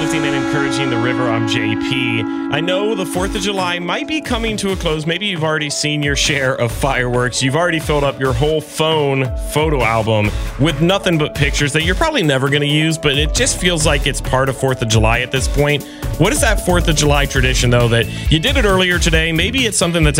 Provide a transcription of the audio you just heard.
uplifting and encouraging the river. I'm JP. I know the 4th of July might be coming to a close. Maybe you've already seen your share of fireworks. You've already filled up your whole phone photo album with nothing but pictures that you're probably never going to use, but it just feels like it's part of 4th of July at this point. What is that 4th of July tradition, though, that you did it earlier today? Maybe it's something that's